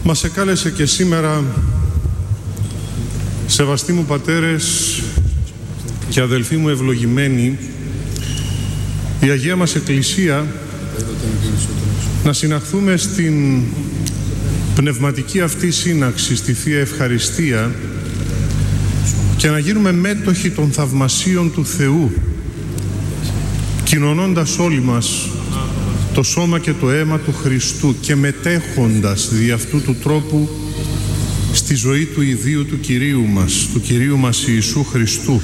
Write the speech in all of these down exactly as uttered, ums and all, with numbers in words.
Μας εκάλεσε και σήμερα, σεβαστοί μου πατέρες και αδελφοί μου ευλογημένοι, η Αγία μας Εκκλησία, να συναχθούμε στην πνευματική αυτή σύναξη, στη Θεία Ευχαριστία, και να γίνουμε μέτοχοι των θαυμασίων του Θεού, κοινωνώντας όλοι μας το σώμα και το αίμα του Χριστού και μετέχοντας δι' αυτού του τρόπου στη ζωή του ιδίου του Κυρίου μας, του Κυρίου μας Ιησού Χριστού.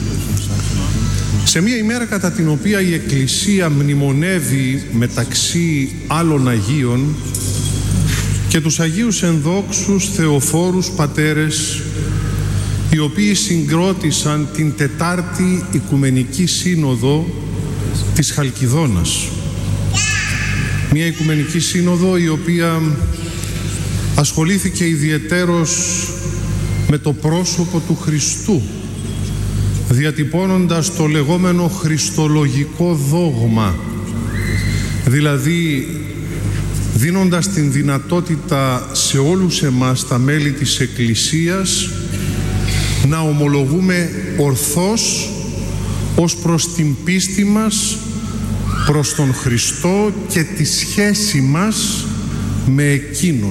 Σε μια ημέρα κατά την οποία η Εκκλησία μνημονεύει μεταξύ άλλων Αγίων και τους Αγίους ενδόξους θεοφόρους πατέρες, οι οποίοι συγκρότησαν την Τετάρτη Οικουμενική Σύνοδο της Χαλκιδόνας. Μια Οικουμενική Σύνοδο η οποία ασχολήθηκε ιδιαιτέρως με το πρόσωπο του Χριστού, διατυπώνοντας το λεγόμενο χριστολογικό δόγμα, δηλαδή δίνοντας την δυνατότητα σε όλους εμάς τα μέλη της Εκκλησίας να ομολογούμε ορθώς ως προς την πίστη μας προς τον Χριστό και τη σχέση μας με Εκείνον.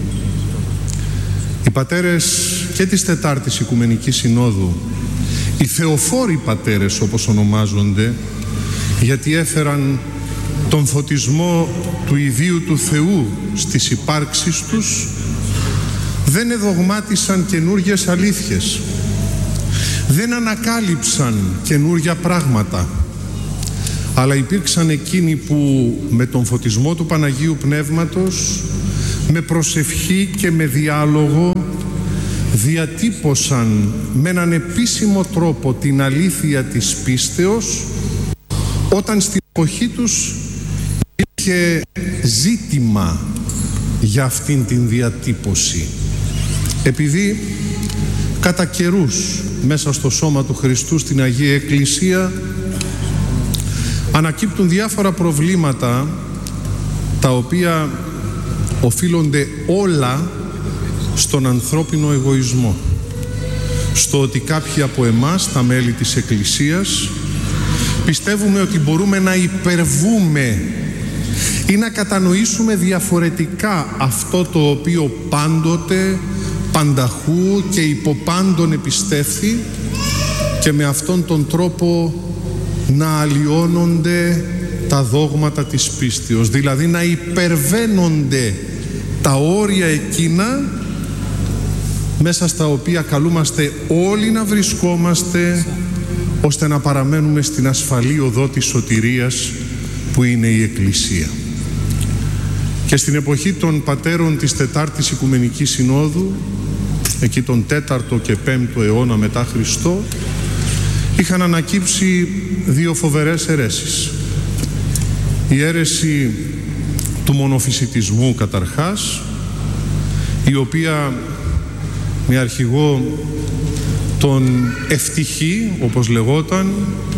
Οι πατέρες και της Τετάρτης Οικουμενικής Συνόδου, οι θεοφόροι πατέρες όπως ονομάζονται, γιατί έφεραν τον φωτισμό του ιδίου του Θεού στις υπάρξεις τους, δεν εδογμάτισαν καινούργιες αλήθειες, δεν ανακάλυψαν καινούργια πράγματα, αλλά υπήρξαν εκείνοι που με τον φωτισμό του Παναγίου Πνεύματος, με προσευχή και με διάλογο, διατύπωσαν με έναν επίσημο τρόπο την αλήθεια της πίστεως, όταν στην εποχή τους υπήρχε ζήτημα για αυτήν την διατύπωση, επειδή κατά καιρούς μέσα στο σώμα του Χριστού στην Αγία Εκκλησία ανακύπτουν διάφορα προβλήματα, τα οποία οφείλονται όλα στον ανθρώπινο εγωισμό, στο ότι κάποιοι από εμάς, τα μέλη της Εκκλησίας, πιστεύουμε ότι μπορούμε να υπερβούμε ή να κατανοήσουμε διαφορετικά αυτό το οποίο πάντοτε, πανταχού και υποπάντων επιστέφθη, και με αυτόν τον τρόπο να αλλοιώνονται τα δόγματα της πίστεως, δηλαδή να υπερβαίνονται τα όρια εκείνα μέσα στα οποία καλούμαστε όλοι να βρισκόμαστε, ώστε να παραμένουμε στην ασφαλή οδό της σωτηρίας που είναι η Εκκλησία. Και στην εποχή των πατέρων της Τετάρτης Οικουμενικής Συνόδου, εκεί τον τέταρτο και πέμπτο αιώνα μετά Χριστό, είχαν ανακύψει δύο φοβερές αιρέσεις. Η αίρεση του μονοφυσιτισμού καταρχάς, η οποία με αρχηγό τον Ευτυχή, όπως λεγόταν,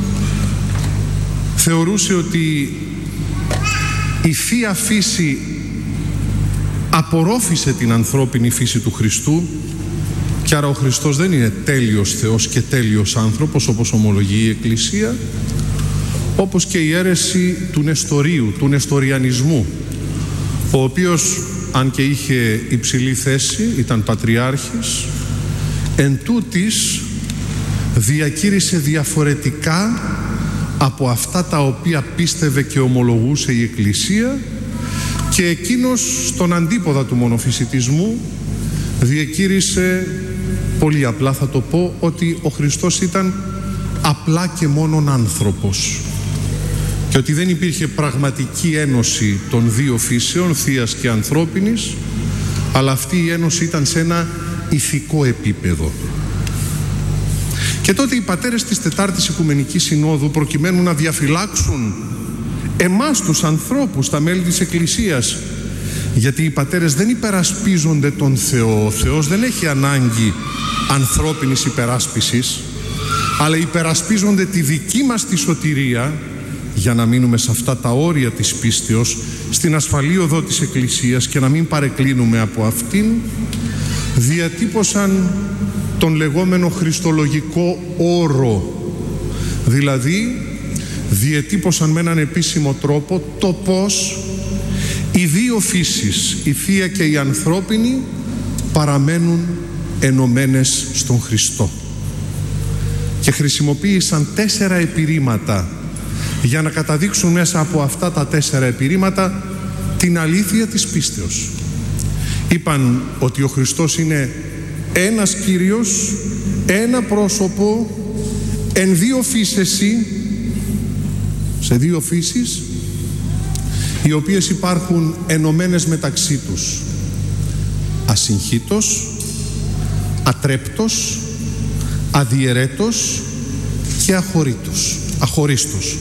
θεωρούσε ότι η Θεία Φύση απορρόφησε την ανθρώπινη φύση του Χριστού, και άρα ο Χριστός δεν είναι τέλειος Θεός και τέλειος άνθρωπος όπως ομολογεί η Εκκλησία, όπως και η αίρεση του Νεστορίου, του Νεστοριανισμού, ο οποίος, αν και είχε υψηλή θέση, ήταν πατριάρχης, εν τούτης διακήρυσε διαφορετικά από αυτά τα οποία πίστευε και ομολογούσε η Εκκλησία, και εκείνος στον αντίποδα του μονοφυσιτισμού διακήρυσε, πολύ απλά θα το πω, ότι ο Χριστός ήταν απλά και μόνον άνθρωπος και ότι δεν υπήρχε πραγματική ένωση των δύο φύσεων, θείας και ανθρώπινης, αλλά αυτή η ένωση ήταν σε ένα ηθικό επίπεδο. Και τότε οι πατέρες της Τετάρτης Οικουμενικής Συνόδου, προκειμένου να διαφυλάξουν εμάς τους ανθρώπους, τα μέλη της Εκκλησίας, γιατί οι πατέρες δεν υπερασπίζονται τον Θεό, ο Θεός δεν έχει ανάγκη ανθρώπινης υπεράσπισης, αλλά υπερασπίζονται τη δική μας τη σωτηρία, για να μείνουμε σε αυτά τα όρια της πίστεως, στην ασφαλή οδό της Εκκλησίας και να μην παρεκκλίνουμε από αυτήν, διατύπωσαν τον λεγόμενο χριστολογικό όρο, δηλαδή διατύπωσαν με έναν επίσημο τρόπο το πώς οι δύο φύσεις, η θεία και η ανθρώπινη, παραμένουν ενωμένες στον Χριστό. Και χρησιμοποίησαν τέσσερα επιρρήματα για να καταδείξουν μέσα από αυτά τα τέσσερα επιρρήματα την αλήθεια της πίστεως. Είπαν ότι ο Χριστός είναι ένας Κύριος, ένα πρόσωπο, εν δύο φύσεσι, σε δύο φύσεις, οι οποίες υπάρχουν ενωμένες μεταξύ τους, ασυγχύτως, ατρέπτος, αδιαιρέτος και αχωρίτος, αχωρίστος.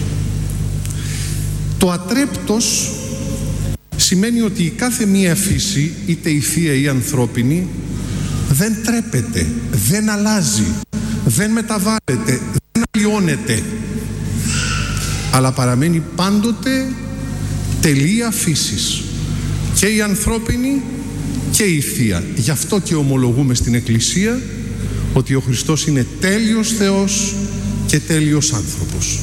Το ατρέπτος σημαίνει ότι η κάθε μία φύση, είτε η θεία ή η ανθρώπινη, δεν τρέπεται, δεν αλλάζει, δεν μεταβάλλεται, δεν αλλοιώνεται, αλλά παραμένει πάντοτε τελεία φύσης, και η ανθρώπινη και η θεία. Γι' αυτό και ομολογούμε στην Εκκλησία ότι ο Χριστός είναι τέλειος Θεός και τέλειος άνθρωπος.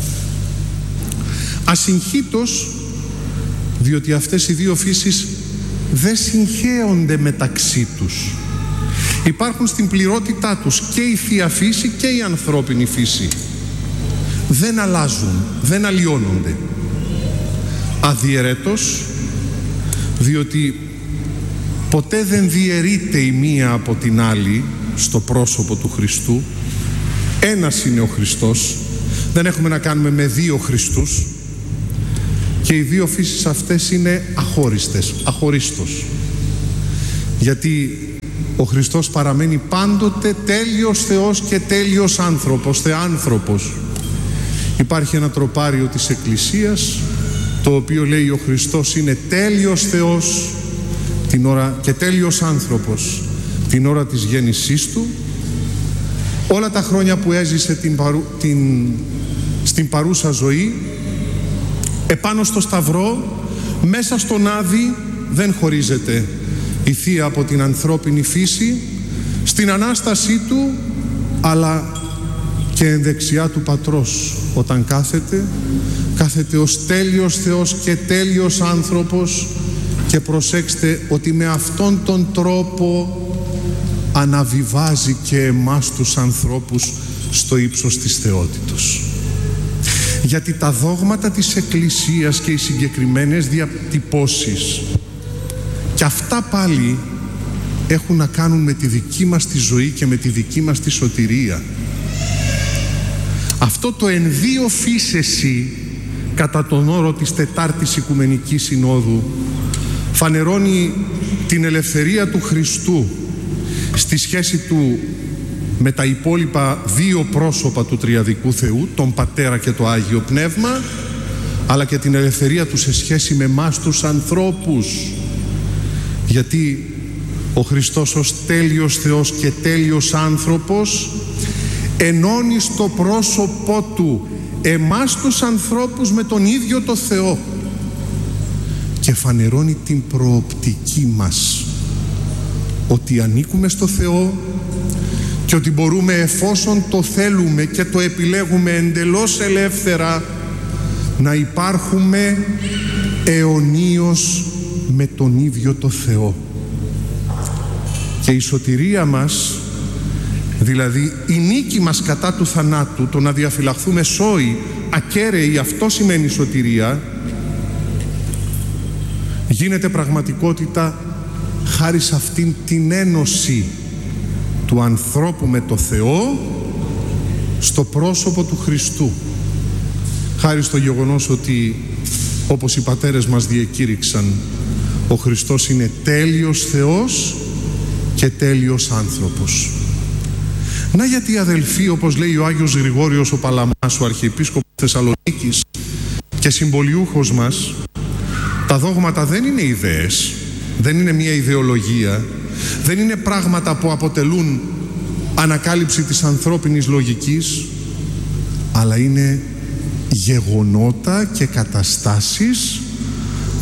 Ασυγχύτως, διότι αυτές οι δύο φύσεις δεν συγχέονται μεταξύ τους. Υπάρχουν στην πληρότητά τους και η θεία φύση και η ανθρώπινη φύση. Δεν αλλάζουν, δεν αλλοιώνονται. Αδιαιρέτως, διότι ποτέ δεν διαιρείται η μία από την άλλη στο πρόσωπο του Χριστού. Ένας είναι ο Χριστός, δεν έχουμε να κάνουμε με δύο Χριστούς, και οι δύο φύσεις αυτές είναι αχώριστες, αχωρίστος, γιατί ο Χριστός παραμένει πάντοτε τέλειος Θεός και τέλειος άνθρωπος, θεάνθρωπος. Υπάρχει ένα τροπάριο της Εκκλησίας το οποίο λέει ο Χριστός είναι τέλειος Θεός την ώρα, και τέλειος άνθρωπος την ώρα της γέννησής Του. Όλα τα χρόνια που έζησε την παρου, την, στην παρούσα ζωή, επάνω στο Σταυρό, μέσα στον Άδη, δεν χωρίζεται η θεία από την ανθρώπινη φύση, στην Ανάστασή Του, αλλά και εν δεξιά του Πατρός όταν κάθεται, κάθεται ως τέλειος Θεός και τέλειος άνθρωπος, και προσέξτε ότι με αυτόν τον τρόπο αναβιβάζει και εμάς τους ανθρώπους στο ύψος της θεότητος. Γιατί τα δόγματα της Εκκλησίας και οι συγκεκριμένες διατυπώσεις, και αυτά πάλι έχουν να κάνουν με τη δική μας τη ζωή και με τη δική μας τη σωτηρία. Αυτό το εν δύο φύσεσι κατά τον όρο της Τετάρτης Οικουμενικής Συνόδου φανερώνει την ελευθερία του Χριστού στη σχέση Του με τα υπόλοιπα δύο πρόσωπα του Τριαδικού Θεού, τον Πατέρα και το Άγιο Πνεύμα, αλλά και την ελευθερία Του σε σχέση με εμάς τους ανθρώπους, γιατί ο Χριστός ως τέλειος Θεός και τέλειος άνθρωπος ενώνει στο πρόσωπό Του εμάς τους ανθρώπους με τον ίδιο το Θεό και φανερώνει την προοπτική μας, ότι ανήκουμε στο Θεό και ότι μπορούμε, εφόσον το θέλουμε και το επιλέγουμε εντελώς ελεύθερα, να υπάρχουμε αιωνίως με τον ίδιο το Θεό. Και η σωτηρία μας, δηλαδή η νίκη μας κατά του θανάτου, το να διαφυλαχθούμε σώοι, ακέραιοι, αυτό σημαίνει σωτηρία, γίνεται πραγματικότητα χάρη σε αυτήν την ένωση του ανθρώπου με το Θεό στο πρόσωπο του Χριστού. Χάρη στο γεγονός ότι, όπως οι πατέρες μας διεκήρυξαν, ο Χριστός είναι τέλειος Θεός και τέλειος άνθρωπος. Να γιατί, αδελφοί, όπως λέει ο Άγιος Γρηγόριος ο Παλαμάς, ο Αρχιεπίσκοπος Θεσσαλονίκης και συμπολιούχος μας, τα δόγματα δεν είναι ιδέες, δεν είναι μια ιδεολογία, δεν είναι πράγματα που αποτελούν ανακάλυψη της ανθρώπινης λογικής, αλλά είναι γεγονότα και καταστάσεις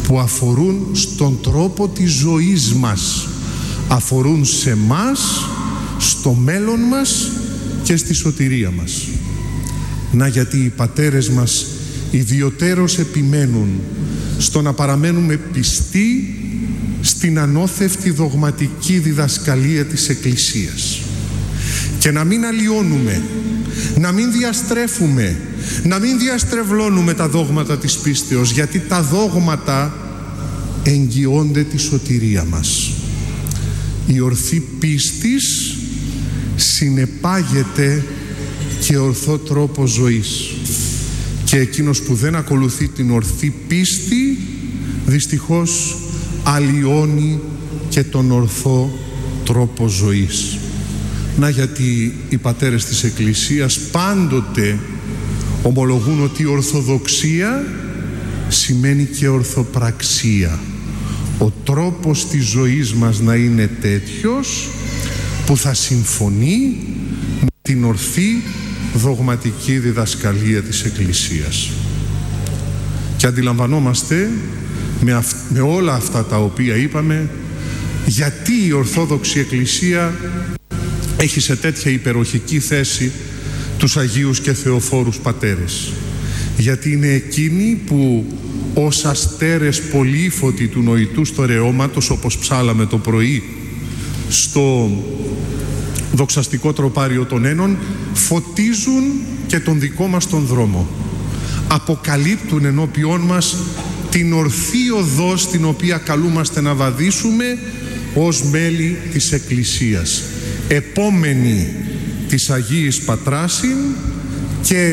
που αφορούν στον τρόπο της ζωής μας, αφορούν σε μας, στο μέλλον μας και στη σωτηρία μας. Να γιατί οι πατέρες μας ιδιωτέρως επιμένουν στο να παραμένουμε πιστοί στην ανώθευτη δογματική διδασκαλία της Εκκλησίας και να μην αλλοιώνουμε, να μην διαστρέφουμε, να μην διαστρεβλώνουμε τα δόγματα της πίστεως, γιατί τα δόγματα εγγυώνται τη σωτηρία μας. Η ορθή πίστης συνεπάγεται και ορθό τρόπο ζωής, και εκείνος που δεν ακολουθεί την ορθή πίστη δυστυχώς αλλοιώνει και τον ορθό τρόπο ζωής. Να γιατί οι πατέρες της Εκκλησίας πάντοτε ομολογούν ότι η ορθοδοξία σημαίνει και ορθοπραξία. Ο τρόπος της ζωής μας να είναι τέτοιος που θα συμφωνεί με την ορθή δογματική διδασκαλία της Εκκλησίας. Και αντιλαμβανόμαστε με, αυ... με όλα αυτά τα οποία είπαμε γιατί η Ορθόδοξη Εκκλησία έχει σε τέτοια υπεροχική θέση τους Αγίους και Θεοφόρους Πατέρες. Γιατί είναι εκείνοι που ως αστέρες πολύφωτοι του νοητού στερεώματος, όπως ψάλαμε το πρωί στο δοξαστικό τροπάριο των Ένων, φωτίζουν και τον δικό μας τον δρόμο. Αποκαλύπτουν ενώπιόν μας την ορθή οδό στην οποία καλούμαστε να βαδίσουμε ως μέλη της Εκκλησίας, επόμενοι της Αγίης Πατράσιν και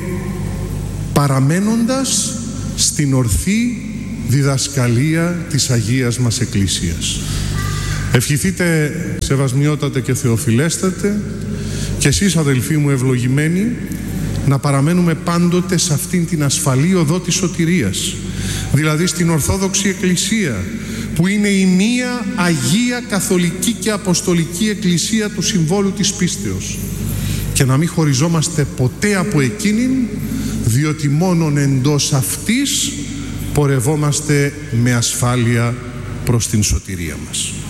παραμένοντας στην ορθή διδασκαλία της Αγίας μας Εκκλησίας. Ευχηθείτε σεβασμιότατε και θεοφιλέστατε και εσείς αδελφοί μου ευλογημένοι να παραμένουμε πάντοτε σε αυτήν την ασφαλή οδό της σωτηρίας, δηλαδή στην Ορθόδοξη Εκκλησία, που είναι η μία Αγία Καθολική και Αποστολική Εκκλησία του Συμβόλου της Πίστεως, και να μην χωριζόμαστε ποτέ από εκείνην, διότι μόνον εντός αυτής πορευόμαστε με ασφάλεια προς την σωτηρία μας.